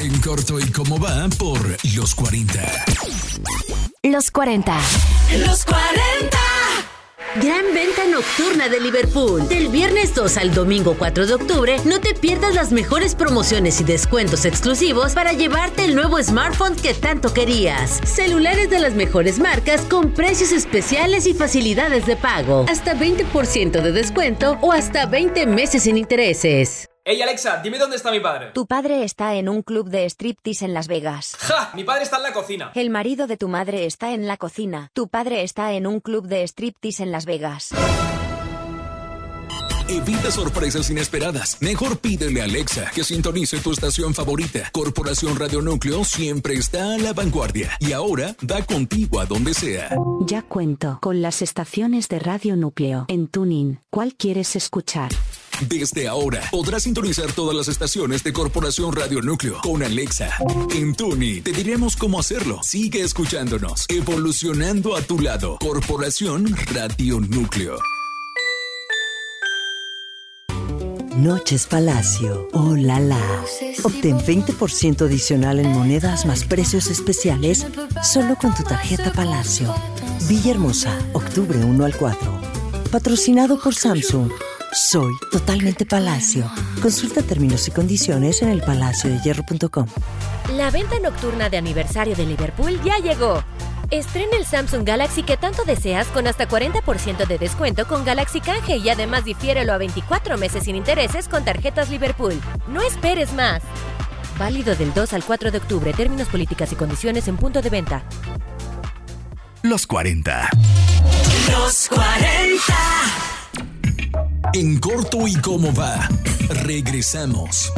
En corto y cómo va por Los 40. Los 40. Los 40. Gran venta nocturna de Liverpool. Del viernes 2 al domingo 4 de octubre, no te pierdas las mejores promociones y descuentos exclusivos para llevarte el nuevo smartphone que tanto querías. Celulares de las mejores marcas con precios especiales y facilidades de pago. Hasta 20% de descuento o hasta 20 meses sin intereses. Hey Alexa, dime dónde está mi padre. Tu padre está en un club de striptease en Las Vegas. ¡Ja! Mi padre está en la cocina. El marido de tu madre está en la cocina. Tu padre está en un club de striptease en Las Vegas. Evita sorpresas inesperadas. Mejor pídele a Alexa que sintonice tu estación favorita. Corporación Radio Núcleo siempre está a la vanguardia y ahora va contigo a donde sea. Ya cuento con las estaciones de Radio Núcleo en TuneIn. ¿Cuál quieres escuchar? Desde ahora podrás sintonizar todas las estaciones de Corporación Radio Núcleo con Alexa. En TuneIn te diremos cómo hacerlo. Sigue escuchándonos, evolucionando a tu lado. Corporación Radio Núcleo. Noches Palacio, oh la la. Obtén 20% adicional en monedas más precios especiales solo con tu tarjeta Palacio. Villahermosa, octubre 1 al 4. Patrocinado por Samsung. Soy totalmente Palacio. Consulta términos y condiciones en elpalaciodehierro.com. La venta nocturna de aniversario de Liverpool ya llegó. Estrena el Samsung Galaxy que tanto deseas con hasta 40% de descuento con Galaxy Canje y además difiérelo a 24 meses sin intereses con tarjetas Liverpool. No esperes más. Válido del 2 al 4 de octubre. Términos, políticas y condiciones en punto de venta. Los 40. Los 40. En corto y cómo va. Regresamos.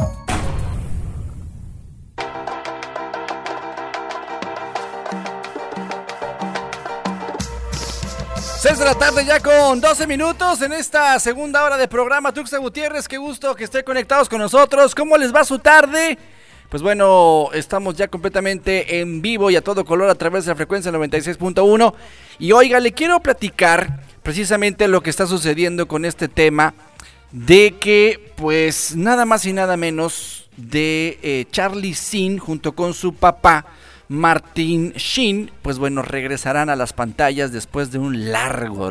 6 de la tarde ya con 12 minutos en esta segunda hora de programa. Tuxtla Gutiérrez, qué gusto que estén conectados con nosotros. ¿Cómo les va su tarde? Pues bueno, estamos ya completamente en vivo y a todo color a través de la frecuencia 96.1. Y oiga, le quiero platicar precisamente lo que está sucediendo con este tema de que pues nada más y nada menos de Charlie Sheen junto con su papá Martin Sheen, pues bueno, regresarán a las pantallas después de un largo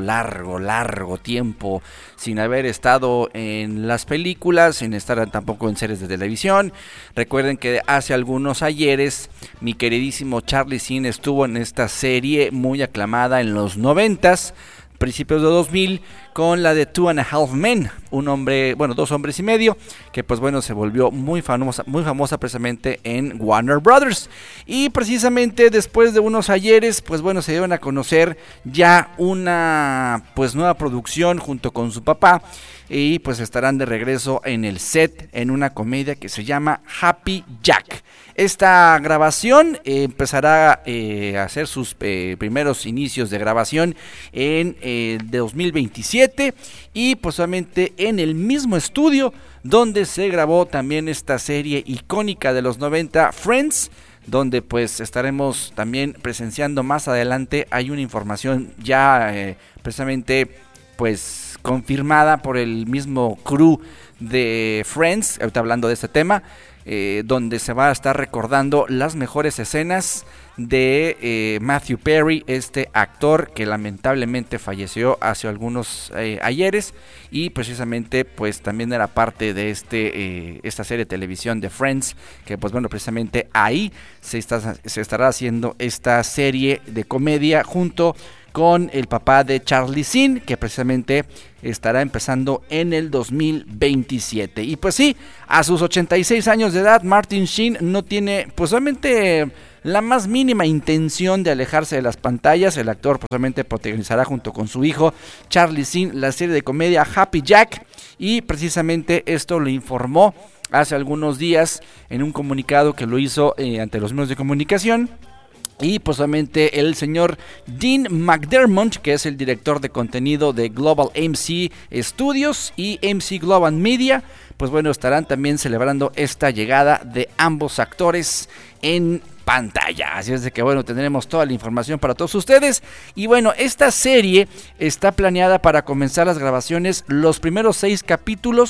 tiempo sin haber estado en las películas, sin estar tampoco en series de televisión. Recuerden que hace algunos ayeres mi queridísimo Charlie Sheen estuvo en esta serie muy aclamada en los 90s, principios de 2000, con la de Two and a Half Men, dos hombres y medio, que pues bueno se volvió muy famosa precisamente en Warner Brothers. Y precisamente después de unos ayeres, pues bueno, se dieron a conocer ya una pues nueva producción junto con su papá, y pues estarán de regreso en el set en una comedia que se llama Happy Jack. Esta grabación empezará a hacer sus primeros inicios de grabación en 2027 y posiblemente en el mismo estudio donde se grabó también esta serie icónica de los 90, Friends, donde pues estaremos también presenciando más adelante. Hay una información ya precisamente pues confirmada por el mismo crew de Friends, ahorita hablando de este tema, donde se va a estar recordando las mejores escenas de Matthew Perry, este actor que lamentablemente falleció hace algunos ayeres, y precisamente pues también era parte de esta serie de televisión de Friends, que pues bueno, precisamente ahí se estará haciendo esta serie de comedia junto con el papá de Charlie Sheen, que precisamente estará empezando en el 2027. Y pues sí, a sus 86 años de edad, Martin Sheen no tiene pues solamente la más mínima intención de alejarse de las pantallas. El actor probablemente protagonizará junto con su hijo Charlie Sheen la serie de comedia Happy Jack, y precisamente esto lo informó hace algunos días en un comunicado que lo hizo ante los medios de comunicación. Y posiblemente el señor Dean McDermott, que es el director de contenido de Global MC Studios y MC Global Media, pues bueno, estarán también celebrando esta llegada de ambos actores en pantalla. Así es de que bueno, tendremos toda la información para todos ustedes. Y bueno, esta serie está planeada para comenzar las grabaciones los primeros 6 capítulos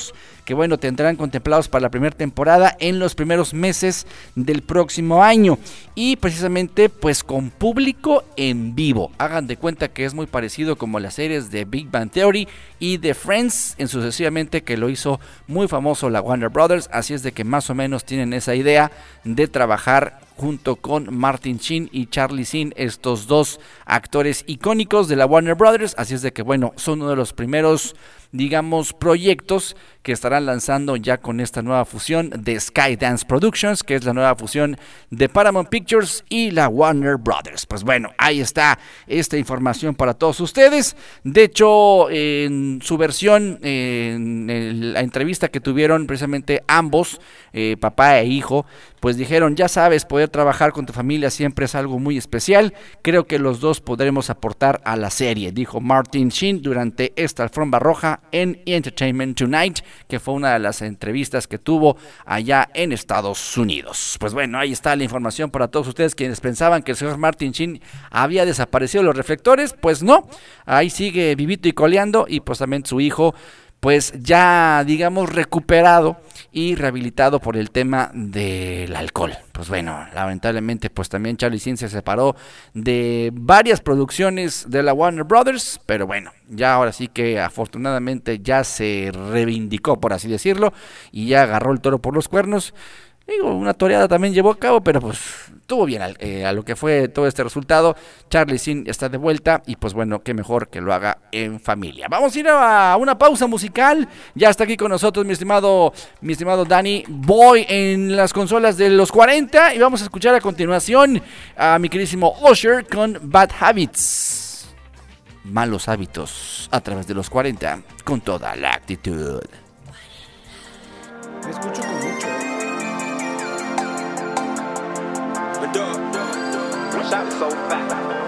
que bueno, tendrán contemplados para la primera temporada en los primeros meses del próximo año, y precisamente pues con público en vivo. Hagan de cuenta que es muy parecido como las series de Big Bang Theory y de Friends, en sucesivamente, que lo hizo muy famoso la Warner Brothers. Así es de que más o menos tienen esa idea de trabajar junto con Martin Sheen y Charlie Sheen, estos dos actores icónicos de la Warner Brothers. Así es de que bueno, son uno de los primeros, digamos, proyectos que estarán lanzando ya con esta nueva fusión de Skydance Productions, que es la nueva fusión de Paramount Pictures y la Warner Brothers. Pues bueno, ahí está esta información para todos ustedes. De hecho, en su versión, en la entrevista que tuvieron precisamente ambos, papá e hijo, pues dijeron: ya sabes, poder trabajar con tu familia siempre es algo muy especial. Creo que los dos podremos aportar a la serie, dijo Martin Sheen durante esta alfombra roja en Entertainment Tonight, que fue una de las entrevistas que tuvo allá en Estados Unidos. Pues bueno, ahí está la información para todos ustedes quienes pensaban que el señor Martin Sheen había desaparecido de los reflectores. Pues no, ahí sigue vivito y coleando, y pues también su hijo, pues ya digamos recuperado y rehabilitado por el tema del alcohol. Pues bueno, lamentablemente pues también Charlie Sheen se separó de varias producciones de la Warner Brothers, pero bueno, ya ahora sí que afortunadamente ya se reivindicó, por así decirlo, y ya agarró el toro por los cuernos. Digo, una toreada también llevó a cabo, pero pues estuvo bien a lo que fue todo este resultado. Charlie Sheen está de vuelta y pues bueno, qué mejor que lo haga en familia. Vamos a ir a una pausa musical. Ya está aquí con nosotros mi estimado Danny Boy en las consolas de los 40, y vamos a escuchar a continuación a mi queridísimo Usher con Bad Habits. Malos hábitos a través de los 40 con toda la actitud. Me escucho con mucho. So fast.